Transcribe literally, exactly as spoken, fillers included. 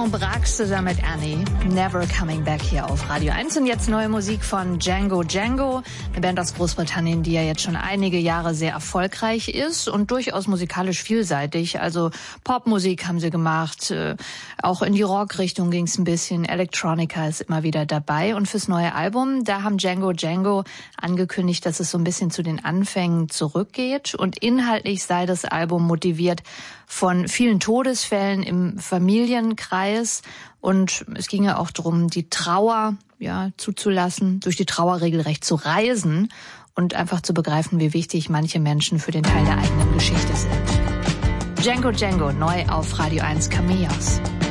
Raymond Brax zusammen mit Annie, Never Coming Back hier auf Radio eins. Und jetzt neue Musik von Django Django, eine Band aus Großbritannien, die ja jetzt schon einige Jahre sehr erfolgreich ist und durchaus musikalisch vielseitig. Also Popmusik haben sie gemacht, äh, auch in die Rockrichtung ging es ein bisschen, Electronica ist immer wieder dabei. Und fürs neue Album, da haben Django Django angekündigt, dass es so ein bisschen zu den Anfängen zurückgeht. Und inhaltlich sei das Album motiviert von vielen Todesfällen im Familienkreis. Und es ging ja auch darum, die Trauer ja zuzulassen, durch die Trauer regelrecht zu reisen und einfach zu begreifen, wie wichtig manche Menschen für den Teil der eigenen Geschichte sind. Django Django, neu auf Radio eins Camellas.